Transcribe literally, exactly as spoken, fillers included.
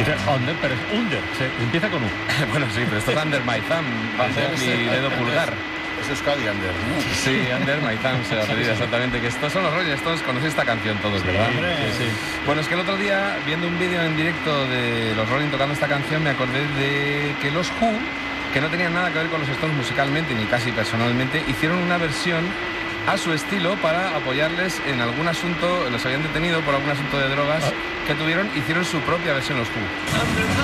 Under, pero es under, se empieza con U. Bueno, sí, pero esto es Under My Thumb, va a ser mi dedo pulgar. Es Euskadi Under. Sí, Under My Thumb se va a pedir exactamente, que estos son los Rolling Stones, conocéis esta canción todos, ¿verdad? Sí, sí. Bueno, es que el otro día, viendo un vídeo en directo de los Rolling tocando esta canción, me acordé de que los Who, que no tenían nada que ver con los Stones musicalmente, ni casi personalmente, hicieron una versión a su estilo para apoyarles en algún asunto, los habían detenido por algún asunto de drogas que tuvieron, hicieron su propia versión los Who.